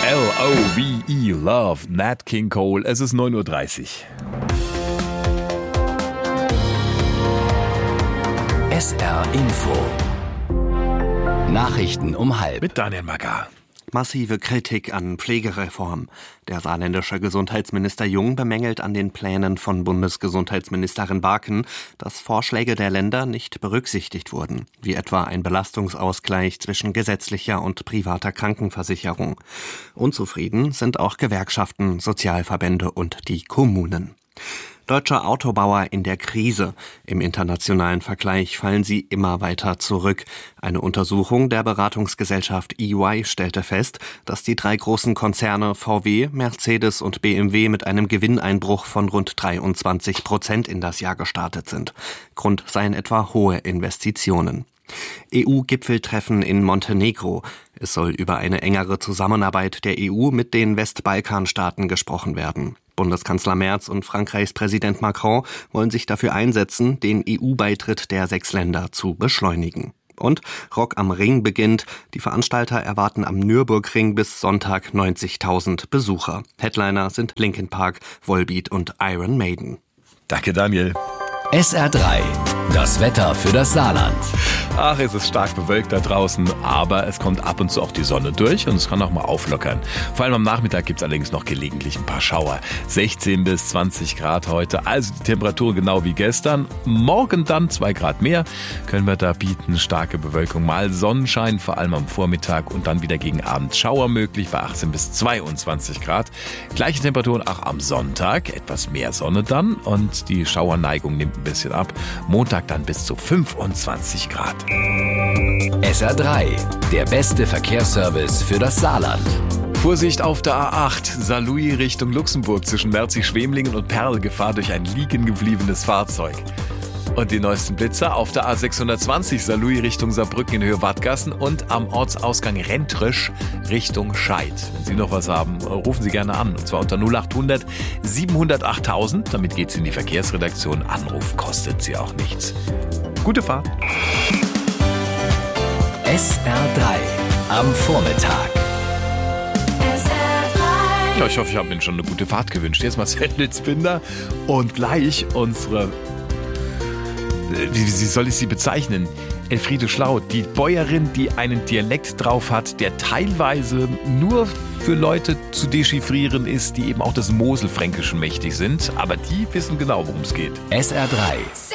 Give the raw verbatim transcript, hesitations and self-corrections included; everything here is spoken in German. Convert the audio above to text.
L O V E, Love, Nat King Cole. Es ist neun Uhr dreißig. S R Info. Nachrichten um halb. Mit Daniel Macker. Massive Kritik an Pflegereform. Der saarländische Gesundheitsminister Jung bemängelt an den Plänen von Bundesgesundheitsministerin Barken, dass Vorschläge der Länder nicht berücksichtigt wurden, wie etwa ein Belastungsausgleich zwischen gesetzlicher und privater Krankenversicherung. Unzufrieden sind auch Gewerkschaften, Sozialverbände und die Kommunen. Deutsche Autobauer in der Krise. Im internationalen Vergleich fallen sie immer weiter zurück. Eine Untersuchung der Beratungsgesellschaft E Y stellte fest, dass die drei großen Konzerne V W, Mercedes und B M W mit einem Gewinneinbruch von rund dreiundzwanzig Prozent in das Jahr gestartet sind. Grund seien etwa hohe Investitionen. E U-Gipfeltreffen in Montenegro. Es soll über eine engere Zusammenarbeit der E U mit den Westbalkanstaaten gesprochen werden. Bundeskanzler Merz und Frankreichs Präsident Macron wollen sich dafür einsetzen, den E U-Beitritt der sechs Länder zu beschleunigen. Und Rock am Ring beginnt. Die Veranstalter erwarten am Nürburgring bis Sonntag neunzigtausend Besucher. Headliner sind Linkin Park, Volbeat und Iron Maiden. Danke, Daniel. S R drei. Das Wetter für das Saarland. Ach, es ist stark bewölkt da draußen, aber es kommt ab und zu auch die Sonne durch und es kann auch mal auflockern. Vor allem am Nachmittag gibt es allerdings noch gelegentlich ein paar Schauer. sechzehn bis zwanzig Grad heute, also die Temperatur genau wie gestern. Morgen dann zwei Grad mehr können wir da bieten. Starke Bewölkung, mal Sonnenschein, vor allem am Vormittag und dann wieder gegen Abend Schauer möglich bei achtzehn bis zweiundzwanzig Grad. Gleiche Temperaturen auch am Sonntag, etwas mehr Sonne dann und die Schauerneigung nimmt ein bisschen ab. Montag dann bis zu fünfundzwanzig Grad. S R drei, der beste Verkehrsservice für das Saarland. Vorsicht auf der A acht, Saarlouis Richtung Luxemburg zwischen Merzig-Schwemlingen und Perl, Gefahr durch ein liegen gebliebenes Fahrzeug. Und die neuesten Blitzer auf der A sechshundertzwanzig, Saarlouis Richtung Saarbrücken in Höhe Wadgassen und am Ortsausgang Rentrisch Richtung Scheid. Wenn Sie noch was haben, rufen Sie gerne an. Und zwar unter null achthundert siebenhundertachttausend. Damit geht's in die Verkehrsredaktion. Anruf kostet Sie auch nichts. Gute Fahrt. S R drei am Vormittag. Ja, ich hoffe, ich habe Ihnen schon eine gute Fahrt gewünscht. Jetzt mal Litzbinder und gleich unsere, wie, wie soll ich sie bezeichnen? Elfriede Schlau, die Bäuerin, die einen Dialekt drauf hat, der teilweise nur für Leute zu dechiffrieren ist, die eben auch des Moselfränkischen mächtig sind. Aber die wissen genau, worum es geht. S R drei